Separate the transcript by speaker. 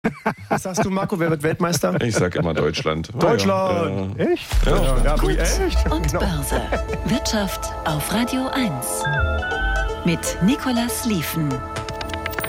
Speaker 1: Was sagst du, Marco, wer wird Weltmeister?
Speaker 2: Ich sag immer Deutschland.
Speaker 1: Deutschland!
Speaker 2: Ja.
Speaker 1: Echt?
Speaker 2: Ja.
Speaker 3: Gut
Speaker 1: echt?
Speaker 3: und
Speaker 1: Genau.
Speaker 3: Börse. Wirtschaft auf Radio 1. Mit Nicolas Liefen.